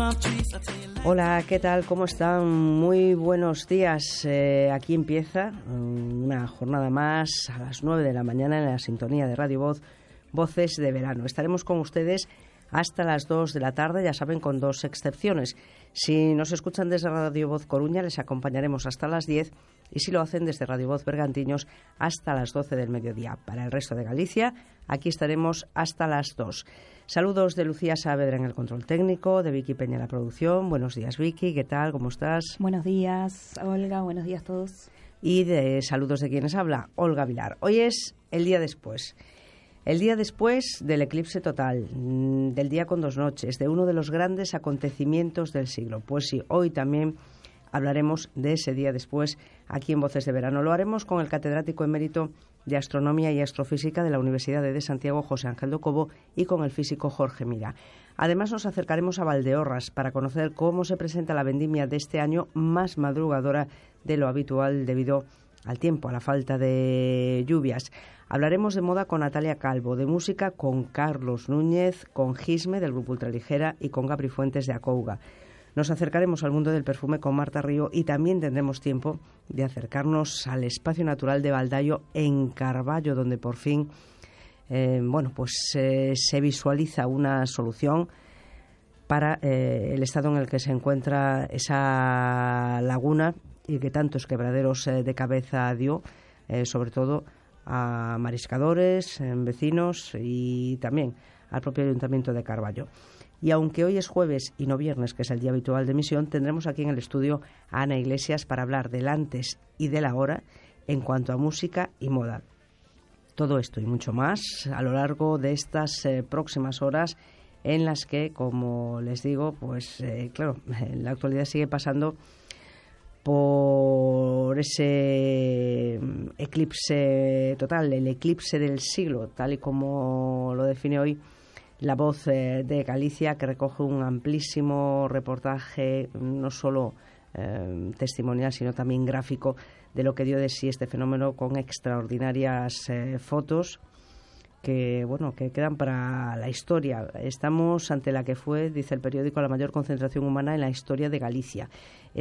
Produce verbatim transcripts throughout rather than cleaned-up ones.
Hola, ¿qué tal? ¿Cómo están? Muy buenos días. Eh, aquí empieza una jornada más a las nueve de la mañana en la sintonía de Radio Voz, Voces de Verano. Estaremos con ustedes hasta las dos de la tarde, ya saben, con dos excepciones. Si nos escuchan desde Radio Voz Coruña, les acompañaremos hasta las diez, y si lo hacen desde Radio Voz Bergantiños, hasta las doce del mediodía. Para el resto de Galicia, aquí estaremos hasta las dos. Saludos de Lucía Saavedra en el control técnico, de Vicky Peña en la producción. Buenos días, Vicky, ¿qué tal? ¿Cómo estás? Buenos días, Olga, buenos días a todos. Y de saludos de quienes habla, Olga Vilar. Hoy es el día después. El día después del eclipse total, del día con dos noches, de uno de los grandes acontecimientos del siglo. Pues sí, hoy también hablaremos de ese día después aquí en Voces de Verano. Lo haremos con el catedrático emérito de Astronomía y Astrofísica de la Universidad de Santiago, José Ángel do Cobo, y con el físico Jorge Mira. Además, nos acercaremos a Valdeorras para conocer cómo se presenta la vendimia de este año, más madrugadora de lo habitual debido al tiempo, a la falta de lluvias. Hablaremos de moda con Natalia Calvo, de música con Carlos Núñez, con Gisme del grupo Ultraligera y con Gabri Fuentes de Acouga. Nos acercaremos al mundo del perfume con Marta Río y también tendremos tiempo de acercarnos al espacio natural de Baldaio en Carballo, donde por fin eh, bueno, pues, eh, se visualiza una solución para eh, el estado en el que se encuentra esa laguna y que tantos quebraderos eh, de cabeza dio, eh, sobre todo a mariscadores, eh, vecinos y también al propio Ayuntamiento de Carballo. Y aunque hoy es jueves y no viernes, que es el día habitual de emisión, tendremos aquí en el estudio a Ana Iglesias para hablar del antes y del ahora en cuanto a música y moda. Todo esto y mucho más a lo largo de estas eh, próximas horas en las que, como les digo, pues eh, claro, la actualidad sigue pasando por ese eclipse total, el eclipse del siglo, tal y como lo define hoy La Voz eh, de Galicia, que recoge un amplísimo reportaje, no solo eh, testimonial, sino también gráfico, de lo que dio de sí este fenómeno, con extraordinarias eh, fotos que, bueno, que quedan para la historia. Estamos ante la que fue, dice el periódico, la mayor concentración humana en la historia de Galicia.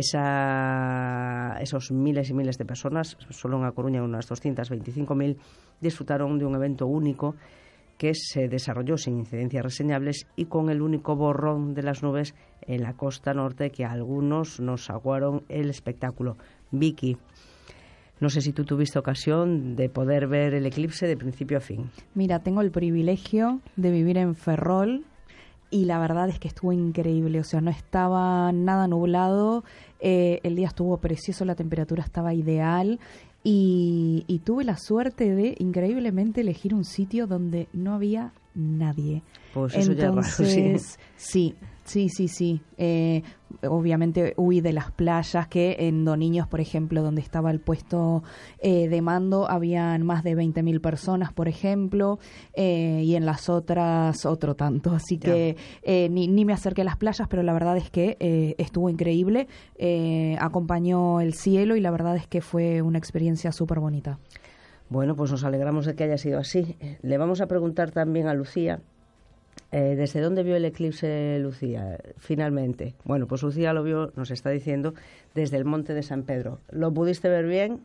Esa, esos miles y miles de personas, solo en A Coruña unas doscientas veinticinco mil, disfrutaron de un evento único que se desarrolló sin incidencias reseñables y con el único borrón de las nubes en la costa norte, que a algunos nos aguaron el espectáculo. Vicky, no sé si tú tuviste ocasión de poder ver el eclipse de principio a fin. Mira, tengo el privilegio de vivir en Ferrol y la verdad es que estuvo increíble, o sea, no estaba nada nublado, eh, el día estuvo precioso, la temperatura estaba ideal. Y, y tuve la suerte de, increíblemente, elegir un sitio donde no había nadie. Pues eso Entonces, ya es raro, sí. Sí, sí, sí, sí. Eh, obviamente huí de las playas, que en Doniños, por ejemplo, donde estaba el puesto eh, de mando, habían más de veinte mil personas, por ejemplo, eh, y en las otras otro tanto. Así ya. que eh, ni, ni me acerqué a las playas, pero la verdad es que eh, estuvo increíble. Eh, acompañó el cielo y la verdad es que fue una experiencia súper bonita. Bueno, pues nos alegramos de que haya sido así. Le vamos a preguntar también a Lucía, Eh, ¿desde dónde vio el eclipse Lucía, finalmente? Bueno, pues Lucía lo vio, nos está diciendo, desde el Monte de San Pedro. ¿Lo pudiste ver bien?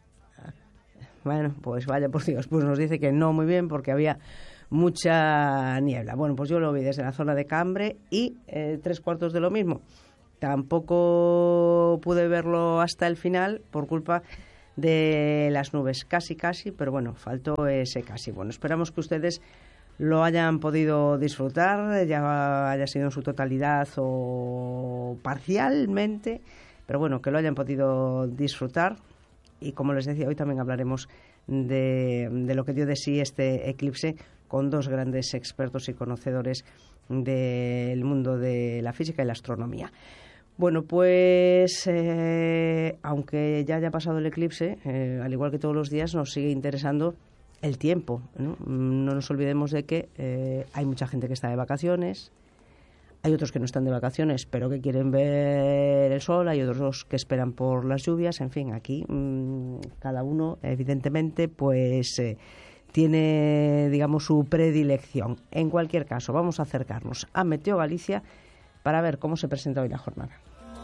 Bueno, pues vaya por Dios, pues nos dice que no muy bien porque había mucha niebla. Bueno, pues yo lo vi desde la zona de Cambre y eh, tres cuartos de lo mismo. Tampoco pude verlo hasta el final por culpa de las nubes, casi, casi, pero bueno, faltó ese casi. Bueno, esperamos que ustedes lo hayan podido disfrutar, ya haya sido en su totalidad o parcialmente, pero bueno, que lo hayan podido disfrutar. Y como les decía, hoy también hablaremos de, de lo que dio de sí este eclipse con dos grandes expertos y conocedores del mundo de la física y la astronomía. Bueno, pues eh, aunque ya haya pasado el eclipse, eh, al igual que todos los días, nos sigue interesando el tiempo, ¿no? No nos olvidemos de que eh, hay mucha gente que está de vacaciones, hay otros que no están de vacaciones pero que quieren ver el sol, hay otros que esperan por las lluvias, en fin, aquí mmm, cada uno evidentemente pues eh, tiene, digamos, su predilección. En cualquier caso, vamos a acercarnos a Meteo Galicia para ver cómo se presenta hoy la jornada.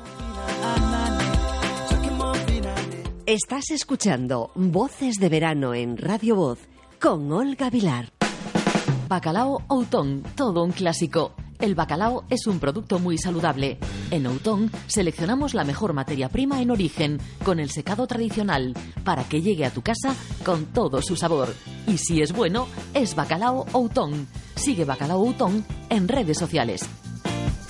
Estás escuchando Voces de Verano en Radio Voz con Olga Vilar. Bacalao Outón, todo un clásico. El bacalao es un producto muy saludable. En Outón seleccionamos la mejor materia prima en origen, con el secado tradicional, para que llegue a tu casa con todo su sabor. Y si es bueno, es Bacalao Outón. Sigue Bacalao Outón en redes sociales.